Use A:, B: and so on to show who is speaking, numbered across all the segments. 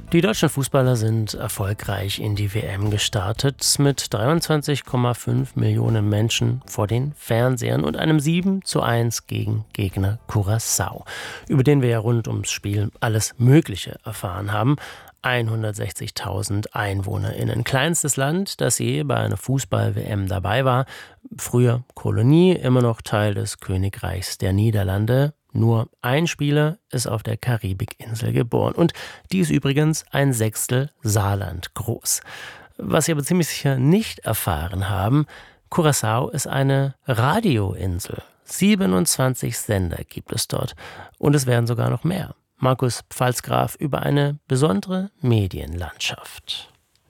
A: Die deutschen Fußballer sind erfolgreich in die WM gestartet, mit 23,5 Millionen Menschen vor den Fernsehern und einem 7:1 gegen Gegner Curaçao, über den wir ja rund ums Spiel alles Mögliche erfahren haben. 160.000 EinwohnerInnen. Kleinstes Land, das je bei einer Fußball-WM dabei war. Früher Kolonie, immer noch Teil des Königreichs der Niederlande. Nur ein Spieler ist auf der Karibikinsel geboren. Und die ist übrigens ein Sechstel Saarland groß. Was Sie aber ziemlich sicher nicht erfahren haben: Curaçao ist eine Radioinsel. 27 Sender gibt es dort. Und es werden sogar noch mehr. Markus Pfalzgraf über eine besondere Medienlandschaft.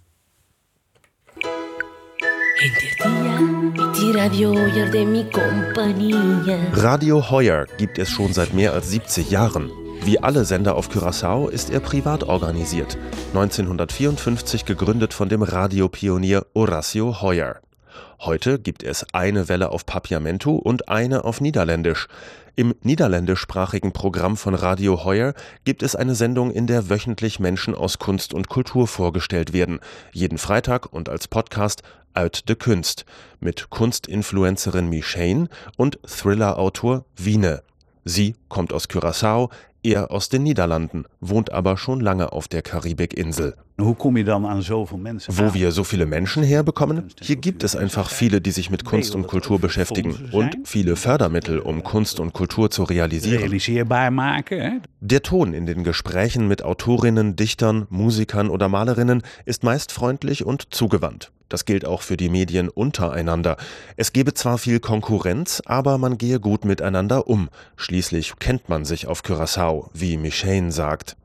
B: Radio Heuer gibt es schon seit mehr als 70 Jahren. Wie alle Sender auf Curaçao ist er privat organisiert. 1954 gegründet von dem Radiopionier Horacio Heuer. Heute gibt es eine Welle auf Papiamento und eine auf Niederländisch. Im niederländischsprachigen Programm von Radio Heuer gibt es eine Sendung, in der wöchentlich Menschen aus Kunst und Kultur vorgestellt werden. Jeden Freitag und als Podcast Uit de Kunst mit Kunstinfluencerin Michane und Thriller-Autor Wiene. Sie kommt aus Curaçao, er aus den Niederlanden, wohnt aber schon lange auf der Karibikinsel. Wo wir so viele Menschen herbekommen? Hier gibt es einfach viele, die sich mit Kunst und Kultur beschäftigen und viele Fördermittel, um Kunst und Kultur zu realisieren. Der Ton in den Gesprächen mit Autorinnen, Dichtern, Musikern oder Malerinnen ist meist freundlich und zugewandt. Das gilt auch für die Medien untereinander. Es gebe zwar viel Konkurrenz, aber man gehe gut miteinander um. Schließlich kennt man sich auf Curaçao, wie Michane sagt.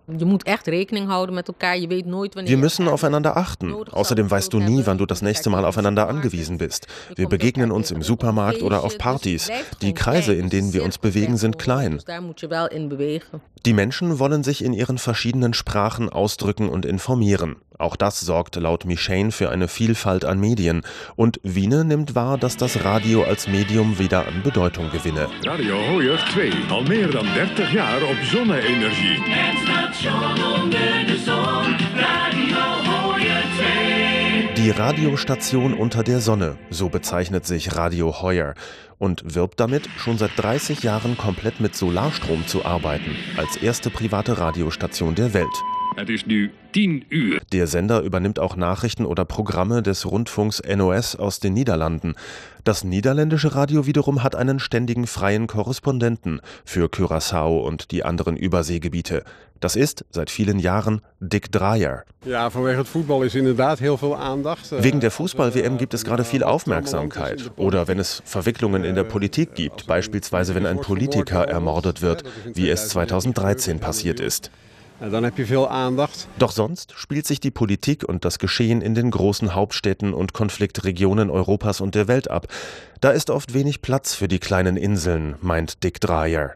B: Wir müssen aufeinander achten. Außerdem weißt du nie, wann du das nächste Mal aufeinander angewiesen bist. Wir begegnen uns im Supermarkt oder auf Partys. Die Kreise, in denen wir uns bewegen, sind klein. Die Menschen wollen sich in ihren verschiedenen Sprachen ausdrücken und informieren. Auch das sorgt laut Michane für eine Vielfalt an Medien. Und Wiene nimmt wahr, dass das Radio als Medium wieder an Bedeutung gewinne.
C: Radio Heuer 2, al meer dan 30 jaar op zonne-energie. Het station onder de zon, Radio Heuer 2.
B: Die Radiostation unter der Sonne, so bezeichnet sich Radio Heuer und wirbt damit, schon seit 30 Jahren komplett mit Solarstrom zu arbeiten, als erste private Radiostation der Welt.
C: Het is nu 10 uur.
B: Der Sender übernimmt auch Nachrichten oder Programme des Rundfunks NOS aus den Niederlanden. Das niederländische Radio wiederum hat einen ständigen freien Korrespondenten für Curaçao und die anderen Überseegebiete. Das ist seit vielen Jahren Dick Dreyer.
D: Ja, vanwege het voetbal is inderdaad heel veel aandacht.
B: Wegen der Fußball-WM gibt es gerade viel Aufmerksamkeit. Oder wenn es Verwicklungen in der Politik gibt, beispielsweise wenn ein Politiker ermordet wird, wie es 2013 passiert ist.
D: Dann heb je veel aandacht.
B: Doch sonst spielt sich die Politik und das Geschehen in den großen Hauptstädten und Konfliktregionen Europas und der Welt ab. Da ist oft wenig Platz für die kleinen Inseln, meint Dick Dreyer.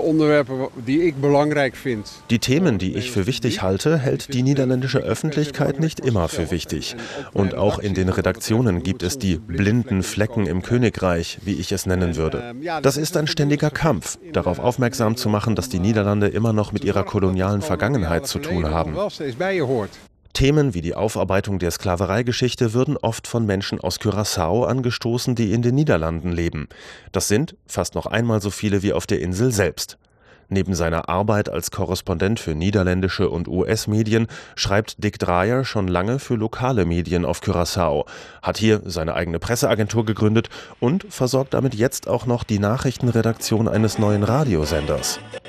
B: Die Themen, die ich für wichtig halte, hält die niederländische Öffentlichkeit nicht immer für wichtig. Und auch in den Redaktionen gibt es die blinden Flecken im Königreich, wie ich es nennen würde. Das ist ein ständiger Kampf, darauf aufmerksam zu machen, dass die Niederlande immer noch mit ihrer kolonialen Vergangenheit zu tun haben. Themen wie die Aufarbeitung der Sklavereigeschichte würden oft von Menschen aus Curaçao angestoßen, die in den Niederlanden leben. Das sind fast noch einmal so viele wie auf der Insel selbst. Neben seiner Arbeit als Korrespondent für niederländische und US-Medien schreibt Dick Dreyer schon lange für lokale Medien auf Curaçao, hat hier seine eigene Presseagentur gegründet und versorgt damit jetzt auch noch die Nachrichtenredaktion eines neuen Radiosenders.